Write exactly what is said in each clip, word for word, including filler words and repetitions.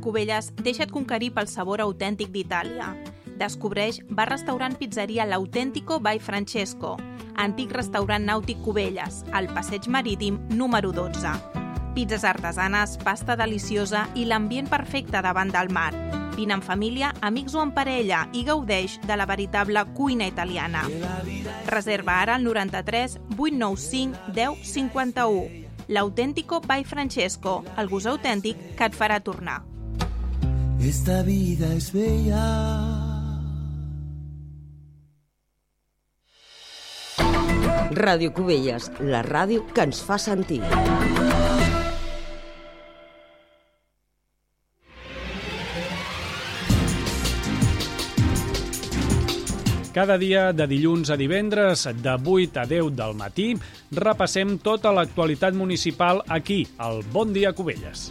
Cubelles, deixa't conquerir pel sabor autèntic d'Itàlia. Descobreix bar-restaurant pizzeria L'Autentico by Francesco, antic restaurant nàutic Cubelles, al passeig marítim número dotze. Pizzas artesanes, pasta deliciosa i l'ambient perfecte davant del mar. Vine en família, amics o en parella i gaudeix de la veritable cuina italiana. Reserva ara al noranta-tres vuit nou cinc deu cinquanta-u. L'Autentico by Francesco, el gust autèntic que et farà tornar. Esta vida es bella. Ràdio Cubelles, la ràdio que ens fa sentir. Cada dia, de dilluns a divendres, de vuit a deu del matí, repassem tota l'actualitat municipal aquí, al Bon Dia Cubelles.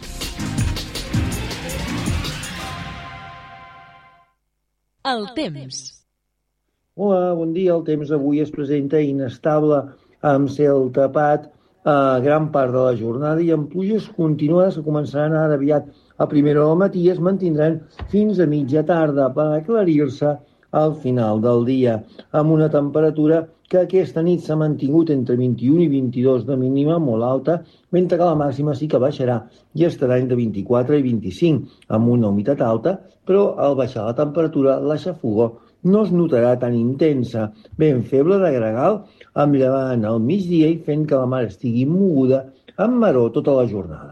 El temps. Hola, bon dia. El temps avui es presenta inestable amb cel tapat a gran part de la jornada i amb pluges continuades que començaran ara aviat a primera hora del matí i es mantindran fins a mitja tarda per aclarir-se al final del dia, amb una temperatura que aquesta nit s'ha mantingut entre vint-i-un i vint-i-dos de mínima, molt alta, mentre que la màxima sí que baixarà i estarà entre vint-i-quatre i vint-i-cinc, amb una humitat alta, però al baixar la temperatura, la xafogor no es notarà tan intensa, ben feble de gregal, amb llevant al migdia i fent que la mar estigui moguda amb maror tota la jornada.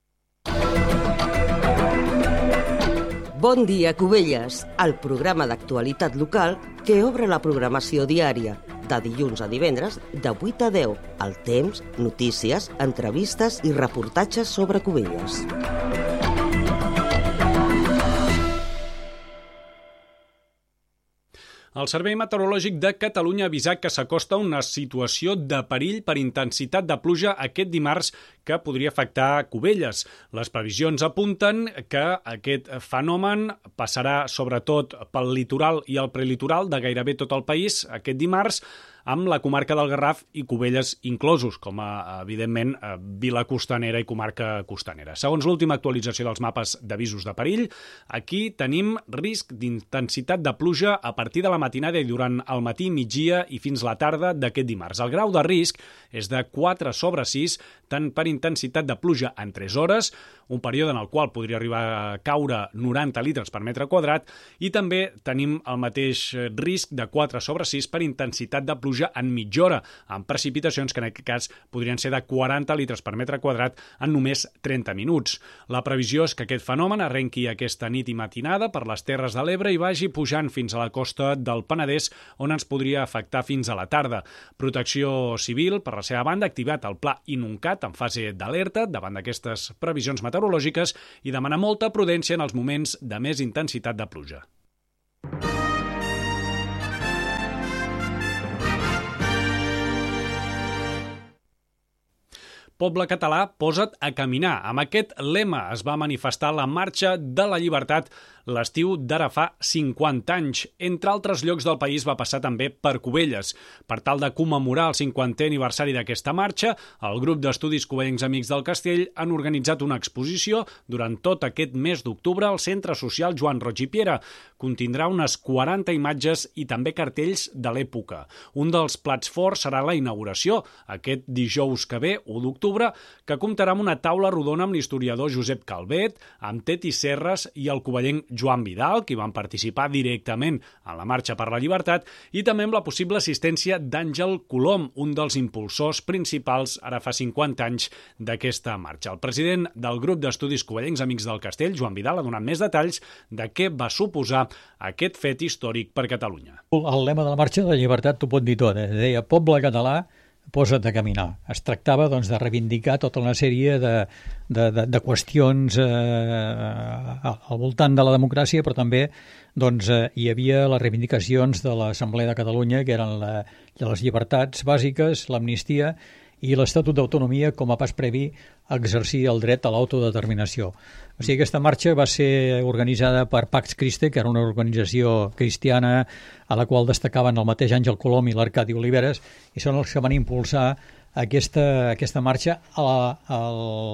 Bon dia, Cubelles, el programa d'actualitat local que obre la programació diària, de dilluns a divendres, de vuit a deu. El temps, notícies, entrevistes i reportatges sobre Cubelles. El Servei Meteorològic de Catalunya ha avisat que s'acosta una situació de perill per intensitat de pluja aquest dimarts que podria afectar Cubelles. Les previsions apunten que aquest fenomen passarà sobretot pel litoral i el prelitoral de gairebé tot el país aquest dimarts, amb la comarca del Garraf i Cubelles inclosos, com a, evidentment, vila costanera i comarca costanera. Segons l'última actualització dels mapes d'avisos de perill, aquí tenim risc d'intensitat de pluja a partir de la matinada i durant el matí, migdia i fins la tarda d'aquest dimarts. El grau de risc és de quatre sobre sis, tant per intensitat de pluja en tres hores, un període en el qual podria arribar a caure noranta litres per metre quadrat, i també tenim el mateix risc de quatre sobre sis per intensitat de pluja en mitja hora, amb precipitacions que en aquest cas podrien ser de quaranta litres per metre quadrat en només trenta minuts. La previsió és que aquest fenomen arrenqui aquesta nit i matinada per les Terres de l'Ebre i vagi pujant fins a la costa del Penedès, on ens podria afectar fins a la tarda. Protecció Civil, per la seva banda, ha activat el Pla Inuncat en fase d'alerta davant d'aquestes previsions meteorològiques i demana molta prudència en els moments de més intensitat de pluja. Poble català, posa't a caminar. Amb aquest lema es va manifestar la Marxa de la Llibertat l'estiu d'ara fa cinquanta anys. Entre altres llocs del país va passar també per Cubelles. Per tal de commemorar el cinquantè aniversari d'aquesta marxa, el grup d'estudis Covellencs Amics del Castell han organitzat una exposició durant tot aquest mes d'octubre al Centre Social Joan Roig i Piera. Contindrà unes quaranta imatges i també cartells de l'època. Un dels plats forts serà la inauguració, aquest dijous que ve, u d'octubre, que comptarà amb una taula rodona amb l'historiador Josep Calvet, amb Teti Serres i el covellenc Joan Vidal, que van participar directament en la Marxa per la Llibertat, i també amb la possible assistència d'Àngel Colom, un dels impulsors principals, ara fa cinquanta anys, d'aquesta marxa. El president del grup d'estudis Covellencs Amics del Castell, Joan Vidal, ha donat més detalls de què va suposar aquest fet històric per Catalunya. El lema de la Marxa de la Llibertat t'ho pot dir tot, eh? Deia poble català, posa't a caminar. Es tractava doncs, de reivindicar tota una sèrie de, de, de, de qüestions eh, al voltant de la democràcia, però també doncs, eh, hi havia les reivindicacions de l'Assemblea de Catalunya, que eren la, de les llibertats bàsiques, l'amnistia i l'Estatut d'Autonomia com a pas previ a exercir el dret a l'autodeterminació. O sigui, aquesta marxa va ser organitzada per Pax Christi, que era una organització cristiana a la qual destacaven el mateix Àngel Colom i l'Arcadi Oliveres, i són els que van impulsar aquesta, aquesta marxa a la, al,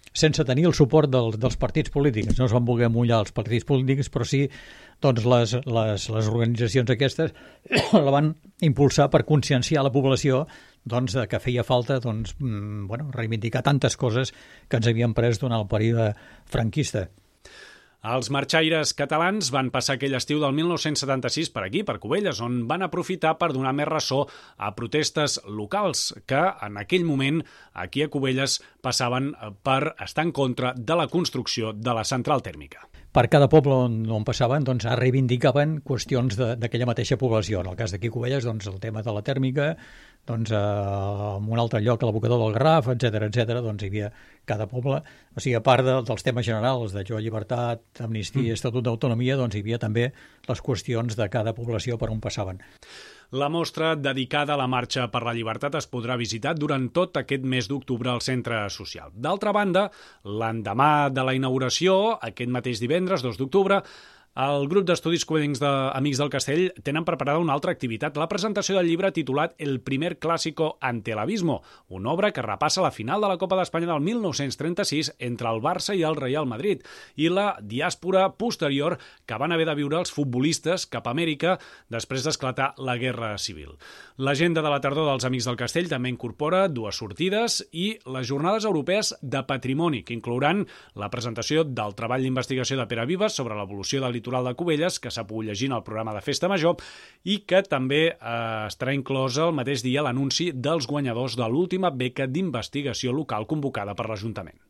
sense tenir el suport dels, dels partits polítics. No es van voler mullar els partits polítics, però sí doncs les, les, les organitzacions aquestes la van impulsar per conscienciar la població doncs, que feia falta doncs, bueno, reivindicar tantes coses que ens havien pres durant el període franquista. Els marxaires catalans van passar aquell estiu del mil nou-cents setanta-sis per aquí, per Cubelles, on van aprofitar per donar més ressò a protestes locals que en aquell moment aquí a Cubelles passaven per estar en contra de la construcció de la central tèrmica. Per cada poble on, on passaven doncs, reivindicaven qüestions d'aquella mateixa població. En el cas d'aquí Cubelles, doncs, el tema de la tèrmica, doncs, eh, en un altre lloc, a l'abocador del Garraf, etcètera, etcètera, doncs hi havia cada poble. O sigui, a part de, dels temes generals de jo, llibertat, amnistia, mm. estatut d'autonomia, doncs hi havia també les qüestions de cada població per on passaven. La mostra dedicada a la Marxa per la Llibertat es podrà visitar durant tot aquest mes d'octubre al Centre Social. D'altra banda, l'endemà de la inauguració, aquest mateix divendres, dos d'octubre, el grup d'estudis covellencs d'Amics del Castell tenen preparada una altra activitat, la presentació del llibre titulat El primer clásico ante el abismo, una obra que repassa la final de la Copa d'Espanya del mil nou-cents trenta-sis entre el Barça i el Real Madrid i la diàspora posterior que van haver de viure els futbolistes cap a Amèrica després d'esclatar la Guerra Civil. L'agenda de la tardor dels Amics del Castell també incorpora dues sortides i les Jornades Europees de Patrimoni, que inclouran la presentació del treball d'investigació de Pere Vives sobre l'evolució del litoral de Cubelles, que s'ha pogut llegir en el programa de Festa Major, i que també eh, estarà inclosa el mateix dia l'anunci dels guanyadors de l'última beca d'investigació local convocada per l'Ajuntament.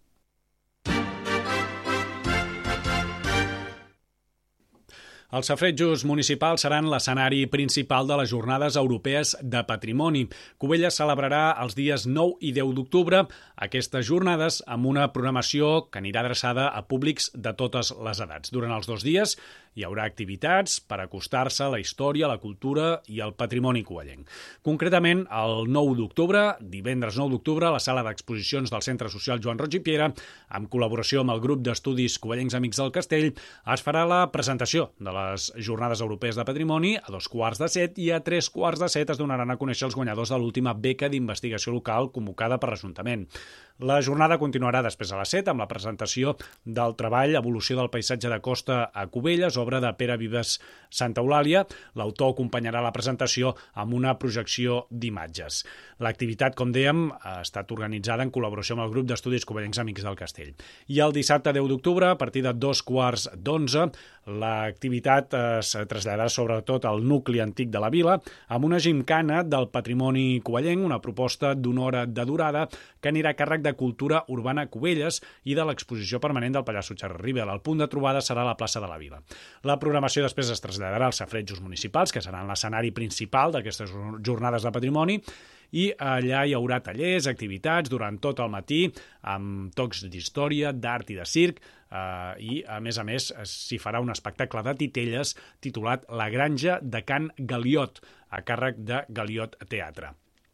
Els safaretjos municipals seran l'escenari principal de les Jornades Europees de Patrimoni. Cubelles celebrarà els dies nou i deu d'octubre aquestes jornades amb una programació que anirà adreçada a públics de totes les edats. Durant els dos dies hi haurà activitats per acostar-se a la història, la cultura i el patrimoni covellenc. Concretament, el nou d'octubre, divendres nou d'octubre, a la sala d'exposicions del Centre Social Joan Roig i Piera, amb col·laboració amb el grup d'estudis covellencs Amics del Castell, es farà la presentació de les Jornades Europees de Patrimoni a dos quarts de set i a tres quarts de set es donaran a conèixer els guanyadors de l'última beca d'investigació local convocada per l'Ajuntament. La jornada continuarà després a les set amb la presentació del treball Evolució del paisatge de costa a Cubelles, obra de Pere Vives Santa Eulàlia. L'autor acompanyarà la presentació amb una projecció d'imatges. L'activitat, com dèiem, ha estat organitzada en col·laboració amb el grup d'estudis covellencs Amics del Castell. I el dissabte deu d'octubre, a partir de dos quarts d'onze, l'activitat es traslladarà sobretot al nucli antic de la vila amb una gimcana del patrimoni covellenc, una proposta d'una hora de durada que anirà a càrrec de Cultura Urbana Cubelles i de l'exposició permanent del Pallasso Xarri-Rivel. El punt de trobada serà a la plaça de la Vila. La programació després es traslladarà als safaretjos municipals, que seran l'escenari principal d'aquestes jornades de patrimoni, i allà hi haurà tallers, activitats durant tot el matí, amb tocs d'història, d'art i de circ, eh, i a més a més s'hi farà un espectacle de titelles titulat La granja de Can Galiot, a càrrec de Galiot Teatre.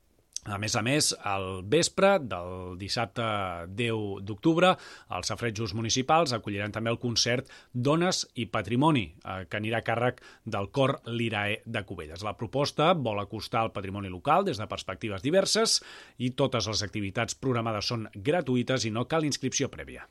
A més a més, al vespre del dissabte deu d'octubre, els safaretjos municipals acolliran també el concert Dones i Patrimoni, que anirà a càrrec del cor Lirae de Cubelles. La proposta vol acostar el patrimoni local des de perspectives diverses i totes les activitats programades són gratuïtes i no cal inscripció prèvia.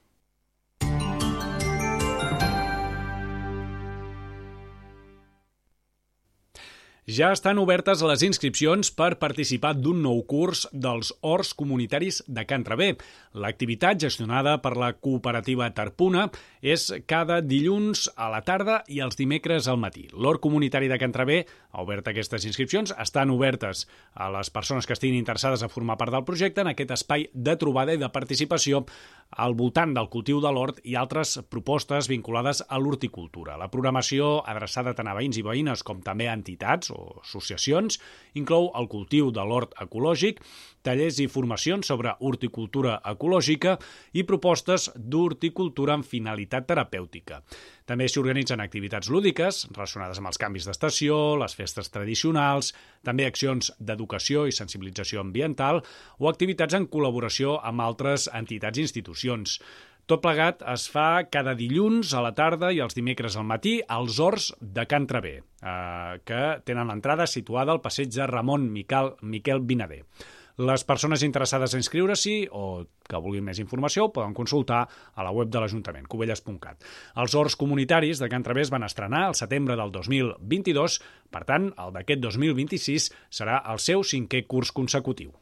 Ja estan obertes les inscripcions per participar d'un nou curs dels Horts Comunitaris de Can Traver. L'activitat, gestionada per la cooperativa Tarpuna, és cada dilluns a la tarda i els dimecres al matí. L'Hort Comunitari de Can Traver ha obert aquestes inscripcions, estan obertes a les persones que estiguin interessades a formar part del projecte en aquest espai de trobada i de participació al voltant del cultiu de l'hort i altres propostes vinculades a l'horticultura. La programació, adreçada tant a veïns i veïnes com també a entitats o associacions, inclou el cultiu de l'hort ecològic, tallers i formacions sobre horticultura ecològica i propostes d'horticultura amb finalitat terapèutica. També s'hi organitzen activitats lúdiques relacionades amb els canvis d'estació, les festes tradicionals, també accions d'educació i sensibilització ambiental o activitats en col·laboració amb altres entitats i institucions. Tot plegat es fa cada dilluns a la tarda i els dimecres al matí als Horts de Can Traver, eh, que tenen l'entrada situada al passeig de Ramon Miquel, Miquel Vinader. Les persones interessades a inscriure-s'hi o que vulguin més informació ho poden consultar a la web de l'Ajuntament, cubelles punt cat. Els horts comunitaris de Can Través van estrenar al setembre del dos mil vint-i-dos, per tant, el d'aquest dos mil vint-i-sis serà el seu cinquè curs consecutiu.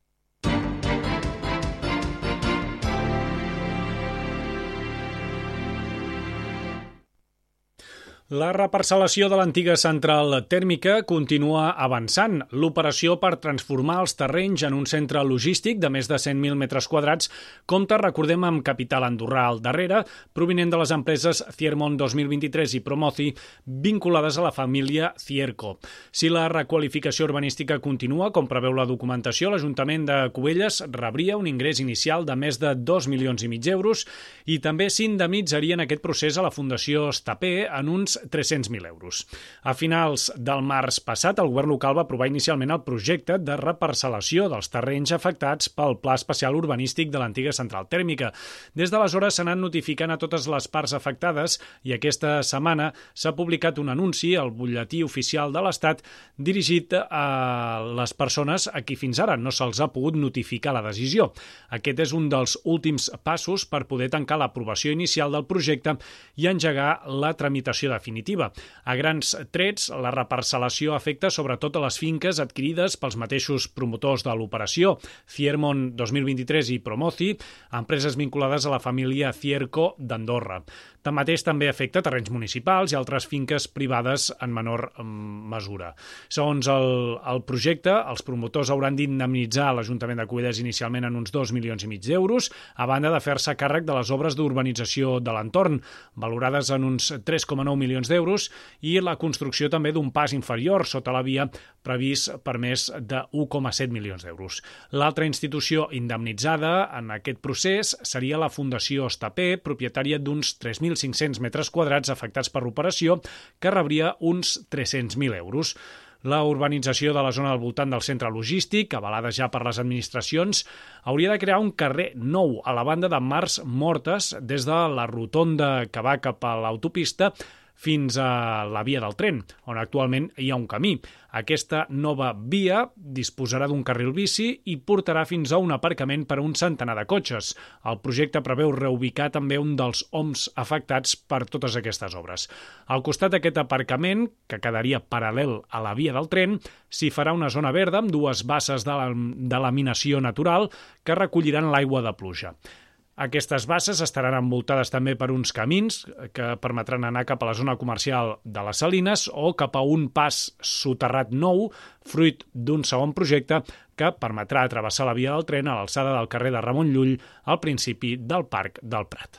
La reparcel·lació de l'antiga central tèrmica continua avançant. L'operació per transformar els terrenys en un centre logístic de més de cent mil metres quadrats compta, recordem, amb capital andorrà al darrere, provinent de les empreses Ciermon dos mil vint-i-tres i Promoci, vinculades a la família Cierco. Si la requalificació urbanística continua, com preveu la documentació, l'Ajuntament de Cubelles rebria un ingrés inicial de més de dos milions i mig d'euros i també s'indemnitzaria en aquest procés a la Fundació Estapé en uns tres-cents mil euros. A finals del març passat, el govern local va aprovar inicialment el projecte de reparcel·lació dels terrenys afectats pel Pla Especial Urbanístic de l'antiga central tèrmica. Des d'aleshores s'ha anat notificant a totes les parts afectades i aquesta setmana s'ha publicat un anunci al butlletí oficial de l'Estat dirigit a les persones a qui fins ara no se'ls ha pogut notificar la decisió. Aquest és un dels últims passos per poder tancar l'aprovació inicial del projecte i engegar la tramitació definitiva. A grans trets, la reparcel·lació afecta sobretot a les finques adquirides pels mateixos promotors de l'operació, Ciermon dos mil vint-i-tres i Promoci, empreses vinculades a la família Cierco d'Andorra. Tanmateix, també afecta terrenys municipals i altres finques privades en menor mesura. Segons el, el projecte, els promotors hauran d'indemnitzar l'Ajuntament de Cubelles inicialment en uns dos milions i mig d'euros, a banda de fer-se càrrec de les obres d'urbanització de l'entorn, valorades en uns tres coma nou milions d'euros, i la construcció també d'un pas inferior sota la via previst per més de u coma set milions d'euros. L'altra institució indemnitzada en aquest procés seria la Fundació Estapé, propietària d'uns tres mil cinc-cents metres quadrats afectats per l'operació, que rebria uns tres-cents mil euros. La urbanització de la zona al voltant del centre logístic, avalada ja per les administracions, hauria de crear un carrer nou a la banda de Mars Mortes des de la rotonda que va cap a l'autopista fins a la via del tren, on actualment hi ha un camí. Aquesta nova via disposarà d'un carril bici i portarà fins a un aparcament per a un centenar de cotxes. El projecte preveu reubicar també un dels oms afectats per totes aquestes obres. Al costat d'aquest aparcament, que quedaria paral·lel a la via del tren, s'hi farà una zona verda amb dues basses de, la, de laminació natural que recolliran l'aigua de pluja. Aquestes basses estaran envoltades també per uns camins que permetran anar cap a la zona comercial de les Salines o cap a un pas soterrat nou, fruit d'un segon projecte que permetrà travessar la via del tren a l'alçada del carrer de Ramon Llull al principi del Parc del Prat.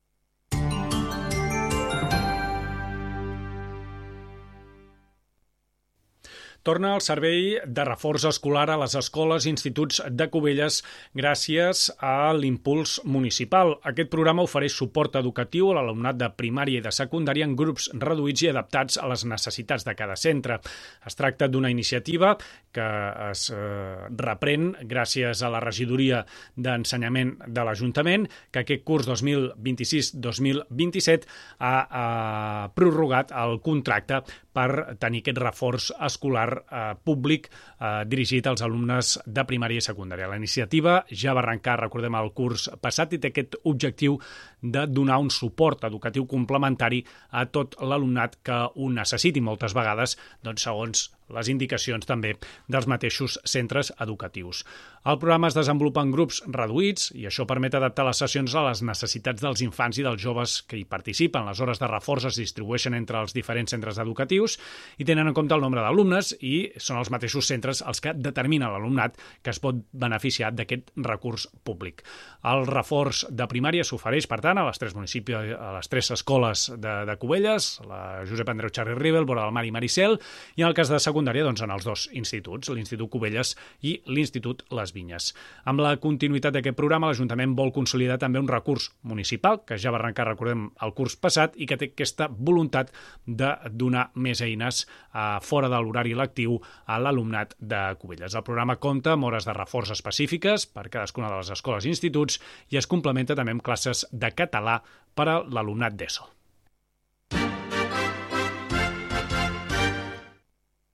Torna el servei de reforç escolar a les escoles i instituts de Cubelles gràcies a l'Impuls Municipal. Aquest programa ofereix suport educatiu a l'alumnat de primària i de secundària en grups reduïts i adaptats a les necessitats de cada centre. Es tracta d'una iniciativa que es eh, reprèn gràcies a la regidoria d'ensenyament de l'Ajuntament, que aquest curs dos mil vint-i-sis dos mil vint-i-set ha, ha prorrogat el contracte per tenir aquest reforç escolar eh, públic eh, dirigit als alumnes de primària i secundària. La iniciativa ja va arrencar, recordem, el curs passat i té aquest objectiu de donar un suport educatiu complementari a tot l'alumnat que ho necessiti moltes vegades, doncs, segons les indicacions també dels mateixos centres educatius. El programa es desenvolupa en grups reduïts i això permet adaptar les sessions a les necessitats dels infants i dels joves que hi participen. Les hores de reforç es distribueixen entre els diferents centres educatius i tenen en compte el nombre d'alumnes i són els mateixos centres els que determinen l'alumnat que es pot beneficiar d'aquest recurs públic. El reforç de primària s'ofereix, per tant, a les tres municipis, a les tres escoles de, de Cubelles, la Josep Andreu Charri Rivel, Vora del Mar i Maricel, i en el cas de secundària, doncs, en els dos instituts, l'Institut Cubelles i l'Institut Les Vinyes. Amb la continuïtat d'aquest programa, l'Ajuntament vol consolidar també un recurs municipal, que ja va arrencar, recordem, el curs passat i que té aquesta voluntat de donar més eines eh, fora de l'horari lectiu a l'alumnat de Cubelles. El programa compta amb hores de reforç específiques per cadascuna de les escoles i instituts i es complementa també amb classes de català per a l'alumnat d'ESO.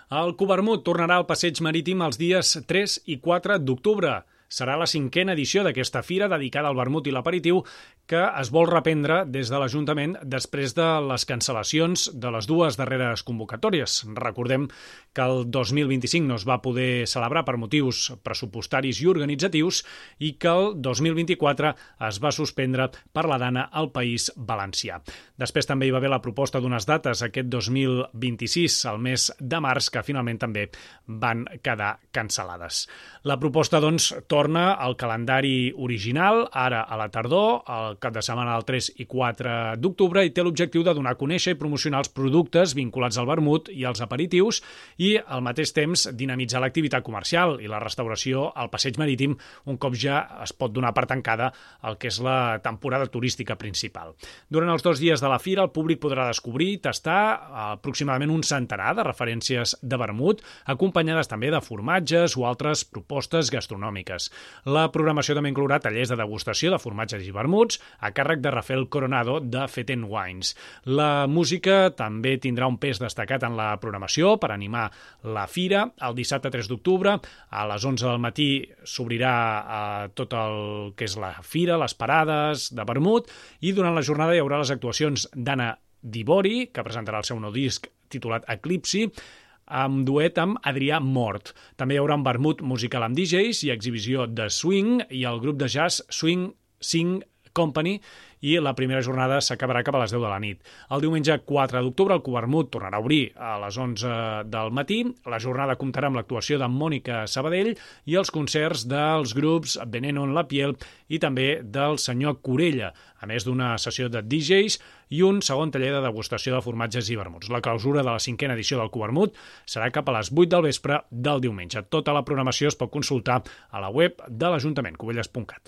El Covermut tornarà al Passeig Marítim els dies tres i quatre d'octubre. Serà la cinquena edició d'aquesta fira dedicada al vermut i l'aperitiu que es vol reprendre des de l'Ajuntament després de les cancel·lacions de les dues darreres convocatòries. Recordem que el dos mil vint-i-cinc no es va poder celebrar per motius pressupostaris i organitzatius i que el dos mil vint-i-quatre es va suspendre per la dana al País Valencià. Després també hi va haver la proposta d'unes dates aquest dos mil vint-i-sis, al mes de març, que finalment també van quedar cancel·lades. La proposta, doncs, torna al calendari original, ara a la tardor, al cap de setmana del tres i quatre d'octubre, i té l'objectiu de donar a conèixer i promocionar els productes vinculats al vermut i als aperitius i, al mateix temps, dinamitzar l'activitat comercial i la restauració al Passeig Marítim un cop ja es pot donar per tancada el que és la temporada turística principal. Durant els dos dies de la fira, el públic podrà descobrir i tastar aproximadament un centenar de referències de vermut, acompanyades també de formatges o altres propostes gastronòmiques. La programació també inclourà tallers de degustació de formatges i vermuts a càrrec de Rafael Coronado de Feten Wines. La música també tindrà un pes destacat en la programació per animar la fira. El dissabte tres d'octubre a les onze del matí s'obrirà eh, tot el que és la fira, les parades de vermut, i durant la jornada hi haurà les actuacions d'Anna Dibori, que presentarà el seu nou disc titulat Eclipsi, amb duet amb Adrià Mort. També hi haurà un vermut musical amb D Js i exhibició de swing i el grup de jazz Swing Sing Company, i la primera jornada s'acabarà cap a les deu de la nit. El diumenge quatre d'octubre el Covermut tornarà a obrir a les onze del matí. La jornada comptarà amb l'actuació de Mònica Sabadell i els concerts dels grups Veneno en la Piel i també del senyor Corella, a més d'una sessió de D Js i un segon taller de degustació de formatges i vermuts. La clausura de la cinquena edició del Covermut serà cap a les vuit del vespre del diumenge. Tota la programació es pot consultar a la web de l'Ajuntament, cubelles punt cat.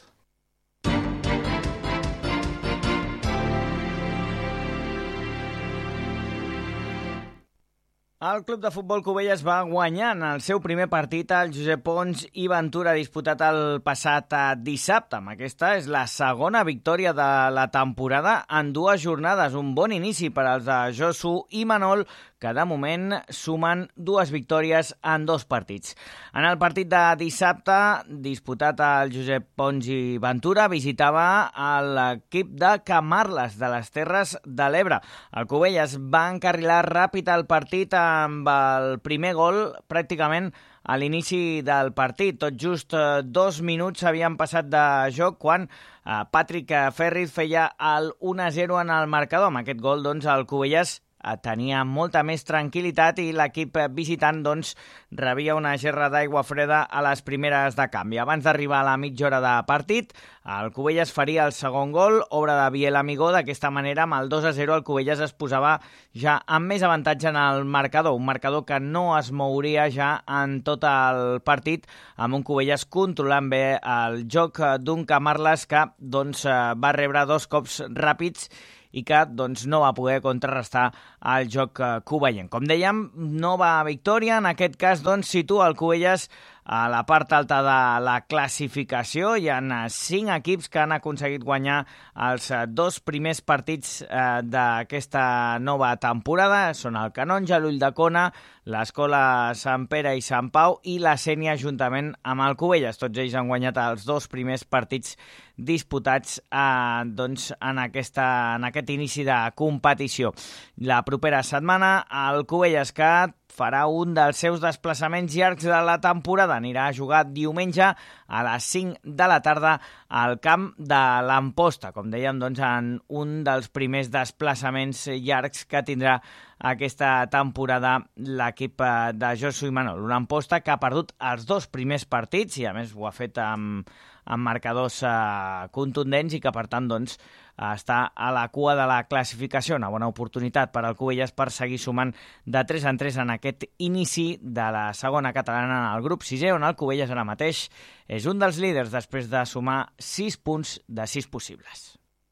El Club de Futbol Cubelles va guanyar en el seu primer partit al Josep Pons i Ventura disputat el passat dissabte. Aquesta és la segona victòria de la temporada en dues jornades. Un bon inici per als de Josu i Manol, que de moment sumen dues victòries en dos partits. En el partit de dissabte, disputat al Josep Pons i Ventura, visitava l'equip de Camarles, de les Terres de l'Ebre. El Cubelles va encarrilar ràpid el partit amb el primer gol pràcticament a l'inici del partit. Tot just dos minuts havien passat de joc quan Patrick Ferriz feia el u a zero en el marcador. Amb aquest gol, doncs, el Cubelles tenia molta més tranquil·litat i l'equip visitant, doncs, rebia una gerra d'aigua freda a les primeres de canvi. Abans d'arribar a la mitja hora de partit, el Cubelles faria el segon gol, obra de Biel Amigó. D'aquesta manera, amb el dos a zero, el Cubelles es posava ja amb més avantatge en el marcador, un marcador que no es mouria ja en tot el partit, amb un Cubelles controlant bé el joc d'un Camarles que, doncs, va rebre dos cops ràpids i que, doncs, no va poder contrarrestar el joc cubayenc. Com dèiem, nova victòria. En aquest cas, doncs, situa el Cubelles a la part alta de la classificació. Hi ha cinc equips que han aconseguit guanyar els dos primers partits eh, d'aquesta nova temporada. Són el Canonja, l'Ulldecona, l'Escola Sant Pere i Sant Pau i la Sénia juntament amb el Cubelles. Tots ells han guanyat els dos primers partits disputats eh, doncs, en, aquesta, en aquest inici de competició. La propera setmana el Cubelles, que farà un dels seus desplaçaments llargs de la temporada, anirà a jugar diumenge a les cinc de la tarda al camp de l'Amposta, com dèiem, doncs, en un dels primers desplaçaments llargs que tindrà aquesta temporada l'equip de Josu i Manol. Una Amposta que ha perdut els dos primers partits i, a més, ho ha fet amb, amb marcadors eh, contundents i que, per tant, doncs, està a la cua de la classificació. Una bona oportunitat per al Cubelles per seguir sumant de tres en tres en aquest inici de la segona catalana en el grup sisè, on el Cubelles ara mateix és un dels líders després de sumar sis punts de sis possibles.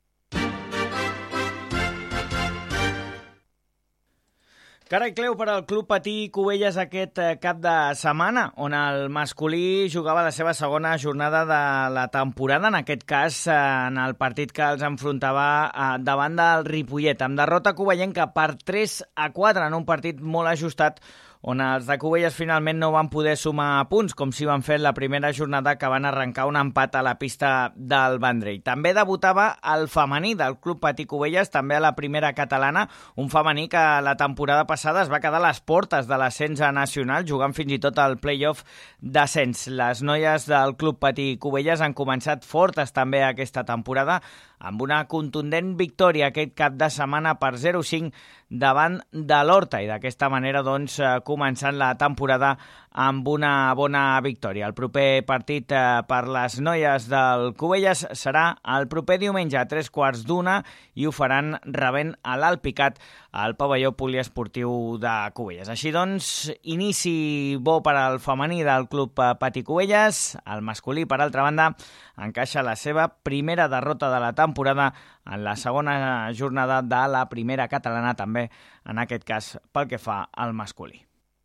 Cara i cleu per al Club Patí Cubelles aquest cap de setmana, on el masculí jugava la seva segona jornada de la temporada, en aquest cas en el partit que els enfrontava davant del Ripollet, amb derrota cuballenca per tres a quatre en un partit molt ajustat, on els de Cubelles finalment no van poder sumar punts, com si van fer la primera jornada, que van arrencar un empat a la pista del Vendrell. També debutava el femení del Club Patí Cubelles, també a la primera catalana, un femení que la temporada passada es va quedar a les portes de l'ascens nacional, jugant fins i tot al play-off d'ascens. Les noies del Club Patí Cubelles han començat fortes també aquesta temporada, amb una contundent victòria aquest cap de setmana per zero a cinc davant de l'Horta, i d'aquesta manera doncs, començant la temporada amb una bona victòria. El proper partit per les noies del Cubelles serà el proper diumenge a tres quarts d'una i ho faran rebent a l'Alpicat al pavelló poliesportiu de Cubelles. Així doncs, inici bo per al femení del Club Patí Cubelles. El masculí, per altra banda, encaixa la seva primera derrota de la temporada en la segona jornada de la primera catalana, també en aquest cas pel que fa al masculí.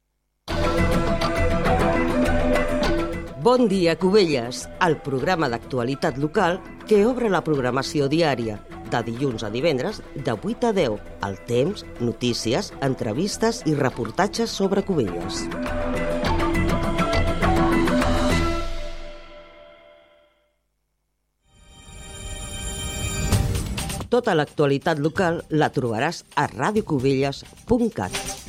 Bon dia, Cubelles, el programa d'actualitat local que obre la programació diària, de dilluns a divendres, de vuit a deu, al temps, notícies, entrevistes i reportatges sobre Cubelles. Tota l'actualitat local la trobaràs a radiocubelles punt cat.